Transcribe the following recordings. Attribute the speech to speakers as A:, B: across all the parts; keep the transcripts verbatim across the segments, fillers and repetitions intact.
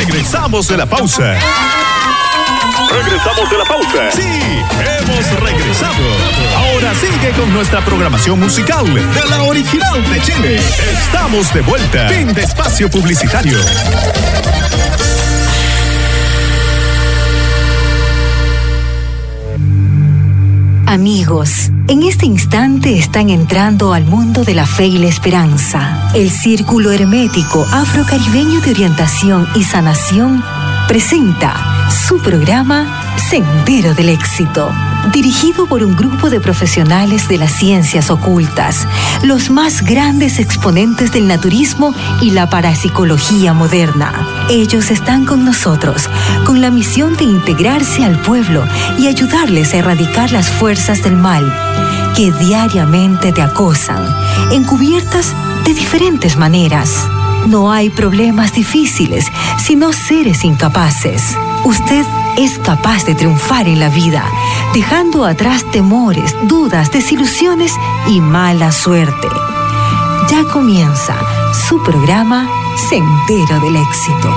A: Regresamos de la pausa. Regresamos de la pausa. Sí, hemos regresado. Ahora sigue con nuestra programación musical de la original de Chile. Estamos de vuelta. Fin de espacio publicitario.
B: Amigos, en este instante están entrando al mundo de la fe y la esperanza. El Círculo Hermético Afrocaribeño de Orientación y Sanación presenta su programa Sendero del Éxito, dirigido por un grupo de profesionales de las ciencias ocultas, los más grandes exponentes del naturismo y la parapsicología moderna. Ellos están con nosotros, con la misión de integrarse al pueblo y ayudarles a erradicar las fuerzas del mal que diariamente te acosan, encubiertas de diferentes maneras. No hay problemas difíciles, sino seres incapaces. Usted es capaz de triunfar en la vida, dejando atrás temores, dudas, desilusiones y mala suerte. Ya comienza su programa Sendero del Éxito.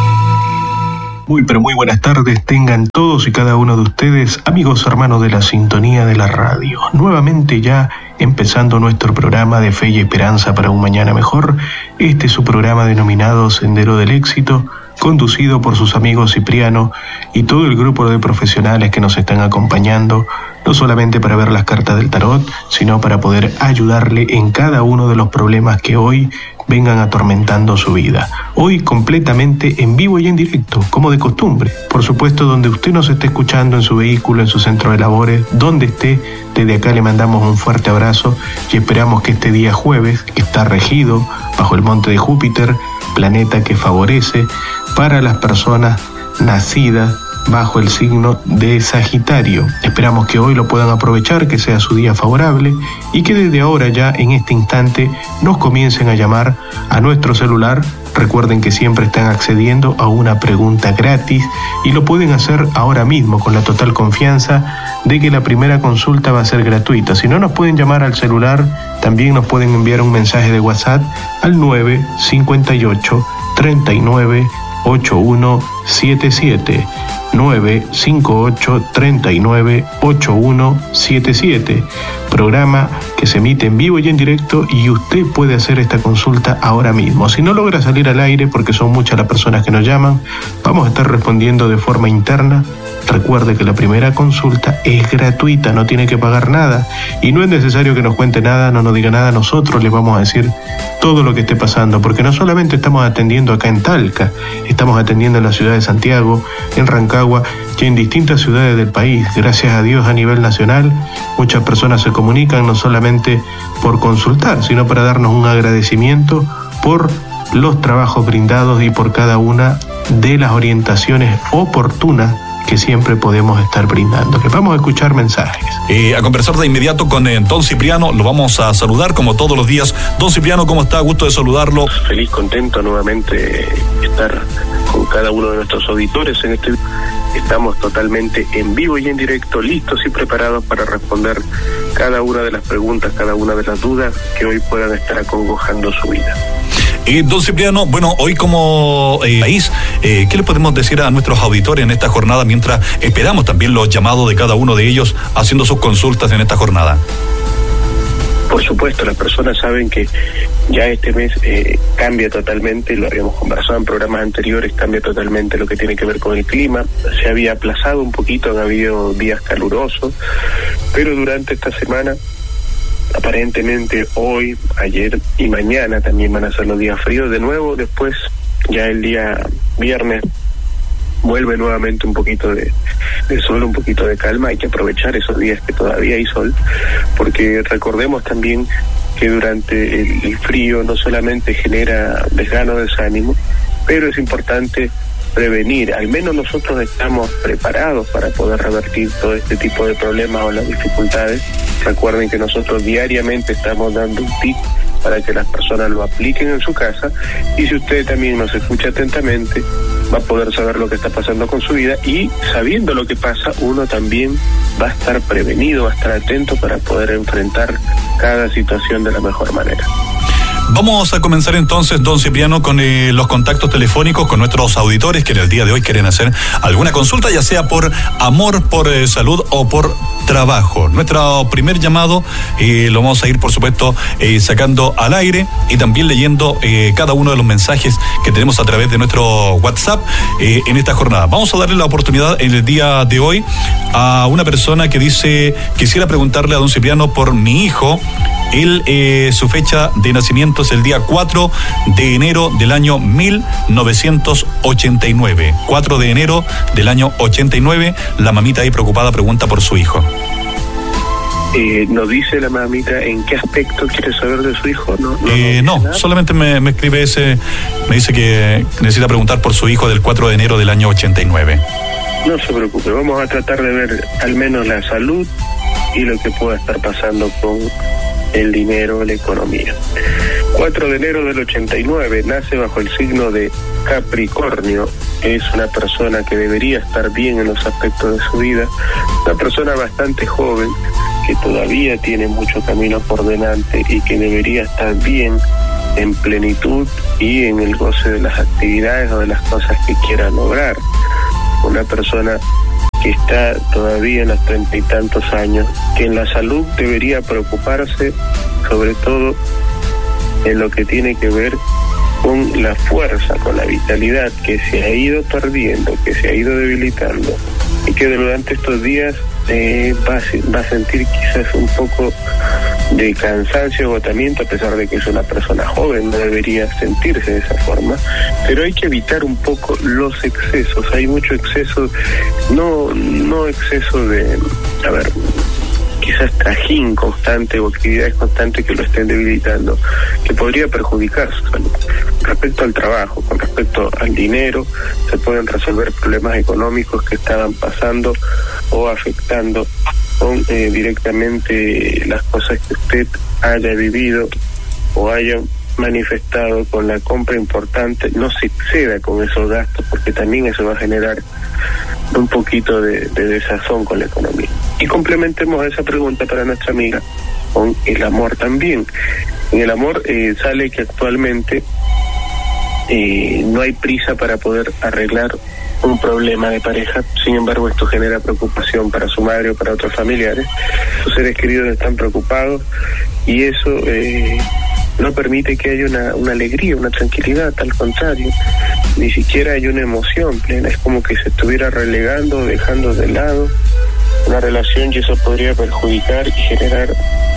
C: Muy pero muy buenas tardes tengan todos y cada uno de ustedes, amigos hermanos de la sintonía de la radio. Nuevamente ya empezando nuestro programa de fe y esperanza para un mañana mejor. Este es su programa denominado Sendero del Éxito, conducido por sus amigos Cipriano y todo el grupo de profesionales que nos están acompañando, no solamente para ver las cartas del tarot, sino para poder ayudarle en cada uno de los problemas que hoy vengan atormentando su vida. Hoy completamente en vivo y en directo, como de costumbre. Por supuesto, donde usted nos esté escuchando, en su vehículo, en su centro de labores, donde esté, desde acá le mandamos un fuerte abrazo y esperamos que este día jueves, que está regido bajo el monte de Júpiter, planeta que favorece para las personas nacidas bajo el signo de Sagitario. Esperamos que hoy lo puedan aprovechar, que sea su día favorable y que desde ahora ya en este instante nos comiencen a llamar a nuestro celular. Recuerden que siempre están accediendo a una pregunta gratis y lo pueden hacer ahora mismo con la total confianza de que la primera consulta va a ser gratuita. Si no nos pueden llamar al celular, también nos pueden enviar un mensaje de WhatsApp al nueve cinco ocho, tres nueve, ocho uno siete siete. nueve cinco ocho, tres nueve, ocho uno siete siete. Programa que se emite en vivo y en directo y usted puede hacer esta consulta ahora mismo. Si no logra salir al aire, porque son muchas las personas que nos llaman, vamos a estar respondiendo de forma interna. Recuerde que la primera consulta es gratuita, no tiene que pagar nada y no es necesario que nos cuente nada, no nos diga nada, nosotros le vamos a decir todo lo que esté pasando, porque no solamente estamos atendiendo acá en Talca, estamos atendiendo en la ciudad de Santiago, en Rancagua y en distintas ciudades del país. Gracias a Dios, a nivel nacional, muchas personas se comunican no solamente por consultar, sino para darnos un agradecimiento por los trabajos brindados y por cada una de las orientaciones oportunas que siempre podemos estar brindando. Les vamos a escuchar mensajes.
A: Eh, a conversar de inmediato con eh, don Cipriano, lo vamos a saludar como todos los días. Don Cipriano, ¿cómo está? Gusto de saludarlo.
D: Feliz, contento nuevamente estar con cada uno de nuestros auditores en este. Estamos totalmente en vivo y en directo, listos y preparados para responder cada una de las preguntas, cada una de las dudas que hoy puedan estar acongojando su vida.
A: Eh, don Cipriano, bueno, hoy como eh, país, eh, ¿qué le podemos decir a nuestros auditores en esta jornada mientras esperamos también los llamados de cada uno de ellos haciendo sus consultas en esta jornada?
D: Por supuesto, las personas saben que ya este mes eh, cambia totalmente, lo habíamos conversado en programas anteriores, cambia totalmente lo que tiene que ver con el clima. Se había aplazado un poquito, han habido días calurosos, pero durante esta semana, aparentemente hoy, ayer y mañana también van a ser los días fríos. De nuevo, después, ya el día viernes, vuelve nuevamente un poquito de, de sol, un poquito de calma. Hay que aprovechar esos días que todavía hay sol, porque recordemos también que durante el, el frío no solamente genera desgano, desánimo, pero es importante prevenir. Al menos nosotros estamos preparados para poder revertir todo este tipo de problemas o las dificultades. Recuerden que nosotros diariamente estamos dando un tip para que las personas lo apliquen en su casa, y si usted también nos escucha atentamente, va a poder saber lo que está pasando con su vida, y sabiendo lo que pasa, uno también va a estar prevenido, va a estar atento para poder enfrentar cada situación de la mejor manera.
A: Vamos a comenzar entonces, don Cipriano, con eh, los contactos telefónicos con nuestros auditores que en el día de hoy quieren hacer alguna consulta, ya sea por amor, por eh, salud o por trabajo. Nuestro primer llamado eh, lo vamos a ir, por supuesto, eh, sacando al aire y también leyendo eh, cada uno de los mensajes que tenemos a través de nuestro WhatsApp eh, en esta jornada. Vamos a darle la oportunidad en el día de hoy a una persona que dice: quisiera preguntarle a don Cipriano por mi hijo. Él, eh, su fecha de nacimiento es el día cuatro de enero del año mil novecientos ochenta y nueve. cuatro de enero del año ochenta y nueve. La mamita ahí preocupada pregunta por su hijo.
D: Eh, ¿No dice la mamita en qué aspecto quiere saber de su hijo? No, no,
A: eh, no, no solamente me, me escribe ese, me dice que necesita preguntar por su hijo del cuatro de enero del año ochenta y nueve.
D: No se preocupe, vamos a tratar de ver al menos la salud y lo que pueda estar pasando con el dinero, la economía. cuatro de enero del ochenta y nueve, nace bajo el signo de Capricornio. Es una persona que debería estar bien en los aspectos de su vida, una persona bastante joven que todavía tiene mucho camino por delante y que debería estar bien en plenitud y en el goce de las actividades o de las cosas que quiera lograr. Una persona que está todavía en los treinta y tantos años, que en la salud debería preocuparse sobre todo en lo que tiene que ver con la fuerza, con la vitalidad que se ha ido perdiendo, que se ha ido debilitando y que durante estos días eh, va, a, va a sentir quizás un poco de cansancio, agotamiento, a pesar de que es una persona joven, no debería sentirse de esa forma, pero hay que evitar un poco los excesos. Hay mucho exceso, no, no exceso de, a ver, quizás trajín constante o actividades constantes que lo estén debilitando, que podría perjudicar su salud. Respecto al trabajo, con respecto al dinero, se pueden resolver problemas económicos que estaban pasando o afectando con eh, directamente las cosas que usted haya vivido o haya manifestado con la compra importante. No se exceda con esos gastos, porque también eso va a generar un poquito de, de desazón con la economía. Y complementemos esa pregunta para nuestra amiga con el amor también. En el amor eh, sale que actualmente eh, no hay prisa para poder arreglar un problema de pareja. Sin embargo, esto genera preocupación para su madre o para otros familiares. Sus seres queridos están preocupados y eso eh, no permite que haya una, una alegría, una tranquilidad. Al contrario, ni siquiera hay una emoción plena. Es como que se estuviera relegando, dejando de lado una relación, y eso podría perjudicar y generar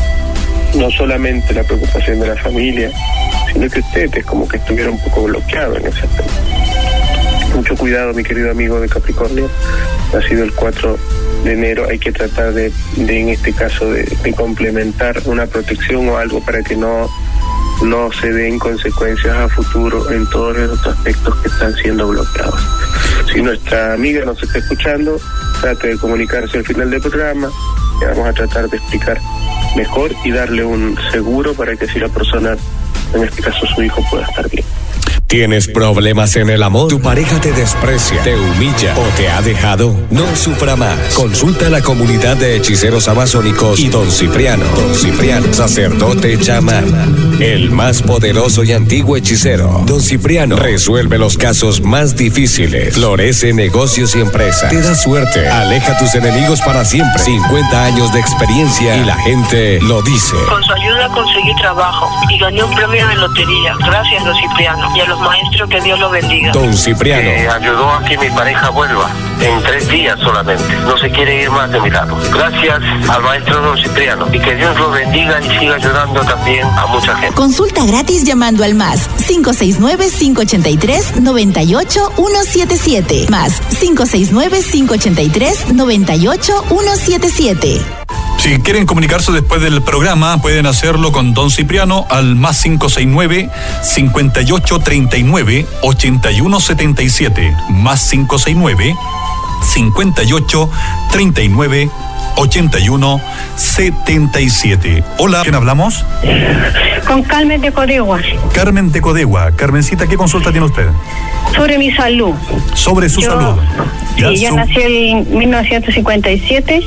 D: no solamente la preocupación de la familia, sino que usted es como que estuviera un poco bloqueado en ese aspecto. Mucho cuidado, mi querido amigo de Capricornio, nacido el cuatro de enero. Hay que tratar de, de en este caso, de, de complementar una protección o algo para que no, no se den consecuencias a futuro en todos los aspectos que están siendo bloqueados. Si nuestra amiga nos está escuchando, trate de comunicarse al final del programa, que vamos a tratar de explicar mejor y darle un seguro para que si la persona, en este caso su hijo, pueda estar bien.
E: ¿Tienes problemas en el amor? ¿Tu pareja te desprecia, te humilla o te ha dejado? No sufra más. Consulta a la comunidad de hechiceros amazónicos y don Cipriano. Don Cipriano, sacerdote chamán, el más poderoso y antiguo hechicero. Don Cipriano resuelve los casos más difíciles, florece negocios y empresas, te da suerte, aleja a tus enemigos para siempre. cincuenta años de experiencia y la gente lo dice.
F: Con su ayuda conseguí trabajo y gané un premio de lotería. Gracias, don Cipriano. Y a los maestros, que Dios los bendiga.
E: Don Cipriano
G: eh, ayudó a que mi pareja vuelva en tres días solamente. No se quiere ir más de mi lado. Gracias al maestro don Cipriano, y que Dios lo bendiga y siga ayudando también a mucha gente.
H: Consulta gratis llamando al más cinco seis nueve, cinco ocho tres, nueve ocho uno siete siete, más cinco seis nueve, cinco ocho tres, nueve ocho uno siete siete.
A: Si quieren comunicarse después del programa, pueden hacerlo con don Cipriano al más cinco seis nueve, cinco ocho tres nueve, ocho uno siete siete, más cinco seis nueve, cinco ocho tres nueve, ochenta y uno setenta y siete. Hola, ¿quién hablamos?
I: Con Carmen de Codegua.
A: Carmen de Codegua. Carmencita, ¿qué consulta tiene usted?
I: Sobre mi salud.
A: Sobre su
I: yo,
A: salud.
I: Sí, yo su... nací en mil novecientos cincuenta y siete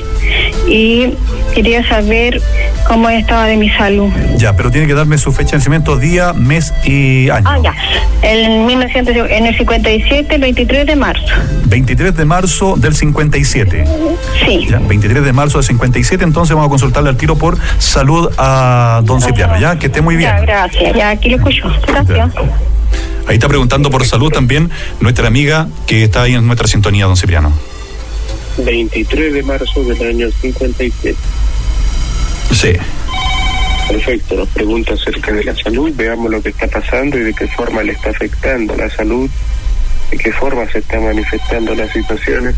I: y quería saber cómo estaba de mi salud.
A: Ya, pero tiene que darme su fecha de nacimiento, día, mes y año.
I: Ah, ya. En, mil novecientos, en el cincuenta y siete, el veintitrés de marzo.
A: veintitrés de marzo del cincuenta y siete.
I: Sí.
A: Ya, veintitrés de marzo del cincuenta y siete, entonces vamos a consultarle al tiro por salud a don Cipriano, ¿ya? Que esté muy bien.
I: Ya, gracias. Ya, aquí lo escucho. Gracias.
A: Ya. Ahí está preguntando por salud también nuestra amiga que está ahí en nuestra sintonía, don Cipriano.
D: veintitrés de marzo del año cincuenta y siete.
A: Sí.
D: Perfecto, nos pregunta acerca de la salud, veamos lo que está pasando y de qué forma le está afectando la salud, de qué forma se están manifestando las situaciones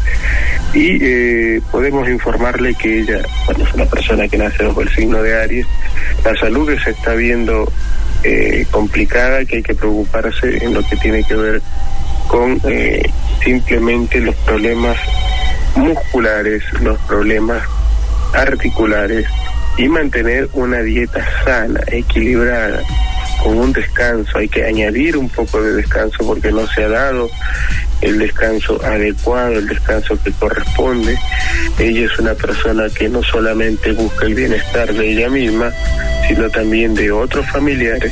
D: y eh, podemos informarle que ella, bueno, es una persona que nace bajo el signo de Aries, la salud que se está viendo eh, complicada, que hay que preocuparse en lo que tiene que ver con eh, simplemente los problemas musculares, los problemas articulares y mantener una dieta sana, equilibrada, con un descanso. Hay que añadir un poco de descanso porque no se ha dado el descanso adecuado, el descanso que corresponde. Ella es una persona que no solamente busca el bienestar de ella misma, sino también de otros familiares,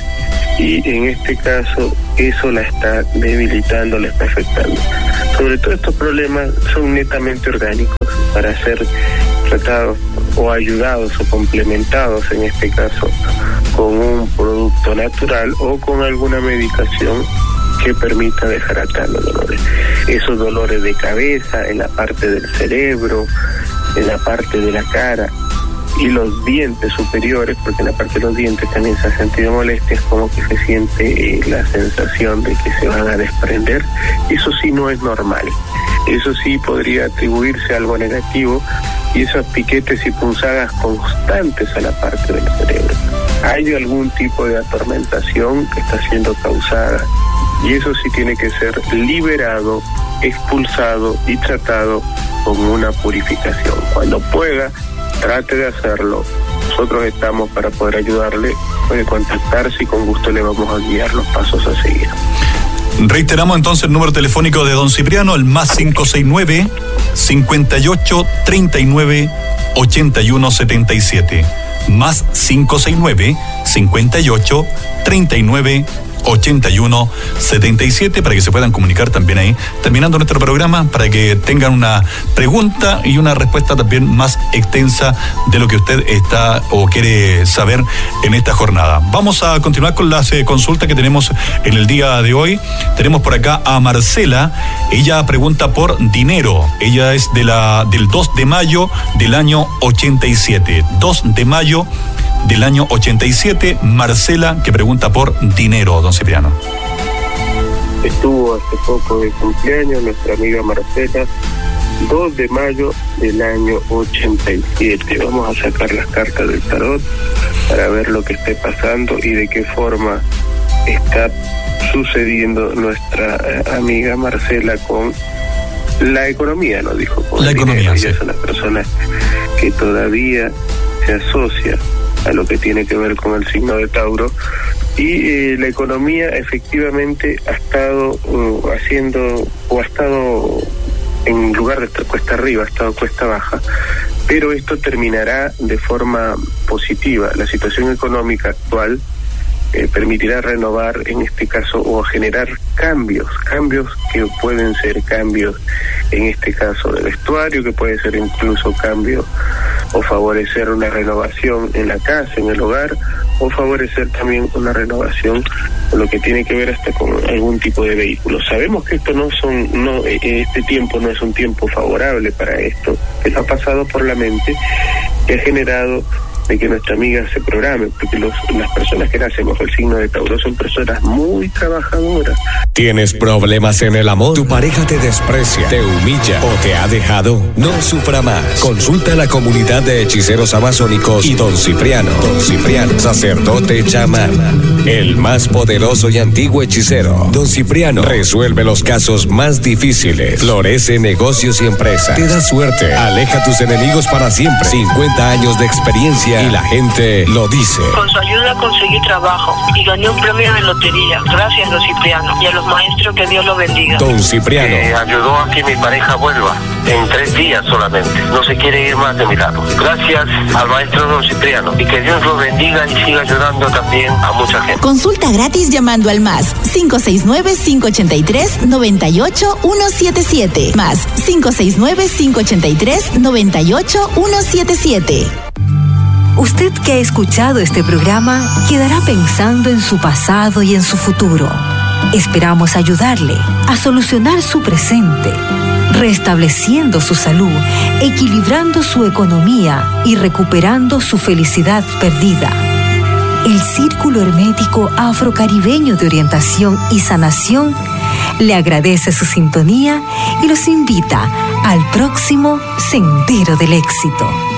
D: y en este caso eso la está debilitando, la está afectando. Sobre todo estos problemas son netamente orgánicos, para ser tratados o ayudados o complementados en este caso con un producto natural o con alguna medicación que permita dejar atrás los dolores. Esos dolores de cabeza, en la parte del cerebro, en la parte de la cara y los dientes superiores, porque en la parte de los dientes también se ha sentido molestias, como que se siente eh, la sensación de que se van a desprender. Eso sí no es normal. Eso sí podría atribuirse a algo negativo, y esos piquetes y punzadas constantes a la parte del cerebro. Hay algún tipo de atormentación que está siendo causada, y eso sí tiene que ser liberado, expulsado y tratado con una purificación. Cuando pueda, trate de hacerlo. Nosotros estamos para poder ayudarle. Puede contactarse y con gusto le vamos a guiar los pasos a seguir.
A: Reiteramos entonces el número telefónico de don Cipriano, el más cinco seis nueve, cincuenta y ocho, treinta y nueve, ochenta y uno setenta y siete. Más cinco seis nueve, cincuenta y ocho, treinta y nueve, ochenta y uno setenta y siete, para que se puedan comunicar también ahí, terminando nuestro programa, para que tengan una pregunta y una respuesta también más extensa de lo que usted está o quiere saber en esta jornada. Vamos a continuar con las eh, consultas que tenemos en el día de hoy. Tenemos por acá a Marcela. Ella pregunta por dinero. Ella es de la del dos de mayo del año ochenta y siete. dos de mayo del año ochenta y siete, Marcela, que pregunta por dinero, don Cipriano.
D: Estuvo hace poco de cumpleaños nuestra amiga Marcela, dos de mayo del año ochenta y siete. Vamos a sacar las cartas del tarot para ver lo que esté pasando y de qué forma está sucediendo nuestra eh, amiga Marcela con la economía, nos dijo. Con
A: la economía, sí.
D: Ella es una persona que todavía se asocia a lo que tiene que ver con el signo de Tauro, y eh, la economía efectivamente ha estado uh, haciendo o ha estado en lugar de estar cuesta arriba, ha estado cuesta baja, pero esto terminará de forma positiva. La situación económica actual eh, permitirá renovar, en este caso, o generar cambios, cambios que pueden ser cambios, en este caso, de vestuario, que puede ser incluso cambio o favorecer una renovación en la casa, en el hogar, o favorecer también una renovación con lo que tiene que ver hasta con algún tipo de vehículo. Sabemos que esto no son, no, este tiempo no es un tiempo favorable para esto, pero ha pasado por la mente, que ha generado de que nuestra amiga se programe, porque los, las personas que nacen bajo el signo de Tauro son personas muy trabajadoras.
E: ¿Tienes problemas en el amor? ¿Tu pareja te desprecia, te humilla o te ha dejado? No sufra más. Consulta a la comunidad de hechiceros amazónicos y Don Cipriano. Don Cipriano, sacerdote chamán, el más poderoso y antiguo hechicero. Don Cipriano resuelve los casos más difíciles, florece negocios y empresas, te da suerte, aleja a tus enemigos para siempre. cincuenta años de experiencia y la gente lo dice.
F: Con su ayuda conseguí trabajo y gané un premio en lotería. Gracias, Don Cipriano, y a los maestros, que Dios los bendiga.
E: Don Cipriano
G: Eh, ayudó a que mi pareja vuelva en tres días solamente. No se quiere ir más de mi lado. Gracias al maestro Don Cipriano, y que Dios lo bendiga y siga ayudando también a mucha gente.
H: Consulta gratis llamando al más cinco seis nueve, cinco ocho tres, nueve ocho uno siete siete. Más cinco seis nueve, cinco ocho tres, nueve ocho uno siete siete.
B: Usted que ha escuchado este programa quedará pensando en su pasado y en su futuro. Esperamos ayudarle a solucionar su presente, restableciendo su salud, equilibrando su economía y recuperando su felicidad perdida. El Círculo Hermético Afrocaribeño de Orientación y Sanación le agradece su sintonía y los invita al próximo Sendero del Éxito.